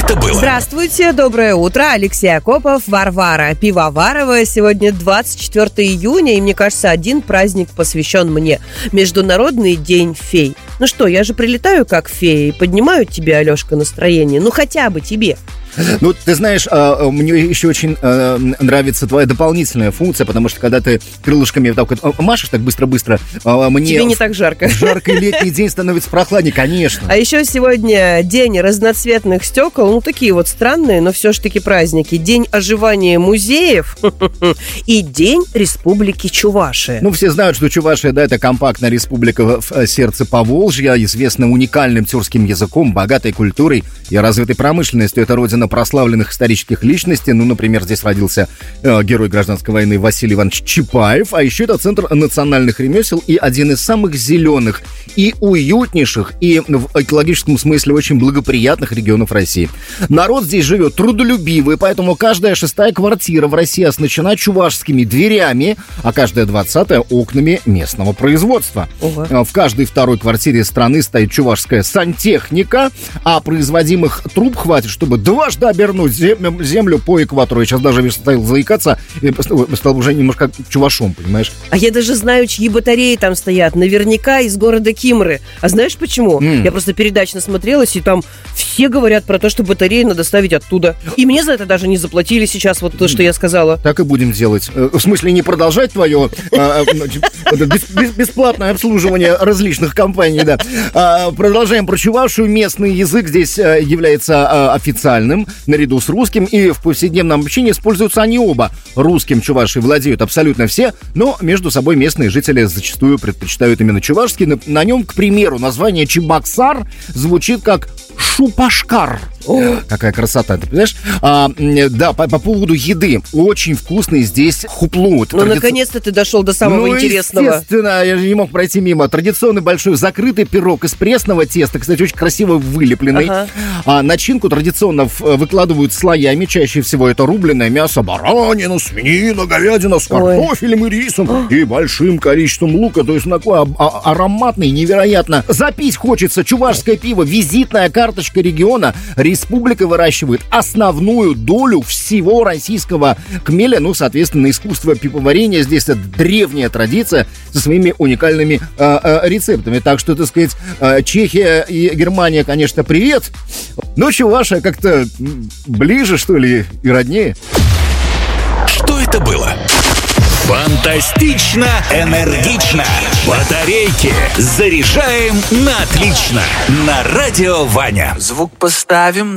это было? Здравствуйте, доброе утро. Алексей Акопов, Варвара Пивоварова. Сегодня 24 июня, и мне кажется, один праздник посвящен мне. Международный день фей. Ну что, я же прилетаю как фея и поднимаю тебе, Алешка, настроение. Ну хотя бы тебе. Ну, ты знаешь, мне еще очень нравится твоя дополнительная функция, потому что когда ты крылышками так вот машешь так быстро-быстро, мне... Тебе не так жарко. В жаркий летний день становится прохладнее, конечно. А еще сегодня день разноцветных стекол. Ну, такие вот странные, но все же таки праздники. День оживания музеев и День Республики Чувашия. Ну, все знают, что Чувашия, да, это компактная республика в сердце Поволжья, известна уникальным тюркским языком, богатой культурой и развитой промышленностью. Это родина прославленных исторических личностей. Ну, например, здесь родился герой гражданской войны Василий Иванович Чапаев. А еще это центр национальных ремесел и один из самых зеленых и уютнейших, и в экологическом смысле очень благоприятных регионов России. Народ здесь живет трудолюбивый, поэтому каждая 6-я квартира в России оснащена чувашскими дверями, а каждая 20-я окнами местного производства. В каждой 2-й квартире страны стоит чувашская сантехника, а производимых труб хватит, чтобы дважды обернуть землю по экватору. Я сейчас даже стал заикаться и стал уже немножко чувашом, понимаешь? А я даже знаю, чьи батареи там стоят. Наверняка из города Кимры. А знаешь почему? Я просто передач насмотрелась, и там все говорят про то, что батареи надо ставить оттуда. И мне за это даже не заплатили сейчас, вот то, что я сказала. Так и будем делать. В смысле, не продолжать твое бесплатное обслуживание различных компаний, да. Продолжаем про Чувашию. Местный язык здесь является официальным, наряду с русским, и в повседневном общении используются они оба. Русским Чувашей владеют абсолютно все, но между собой местные жители зачастую предпочитают именно чувашский. На нем, к примеру, название Чебоксар звучит как Шупашкар. Какая красота, ты понимаешь? Да, по поводу еды. Очень вкусный здесь хуплу. Ну, наконец-то ты дошел до самого интересного. Естественно, я же не мог пройти мимо. Традиционный большой закрытый пирог из пресного теста, кстати, очень красиво вылепленный. Начинку традиционно выкладывают слоями. Чаще всего это рубленое мясо, баранина, свинина, говядина с картофелем и рисом и большим количеством лука. То есть такой ароматный, невероятно. Запить хочется. Чувашское пиво, визитная карточка региона. Республика выращивает основную долю всего российского хмеля. Ну, соответственно, искусство пивоварения здесь это древняя традиция со своими уникальными рецептами. Так что, так сказать, Чехия и Германия, конечно, привет. Но Чувашия как-то ближе, что ли, и роднее. Что это было? Фантастично, энергично. Батарейки заряжаем на отлично. На радио Ваня. Звук поставим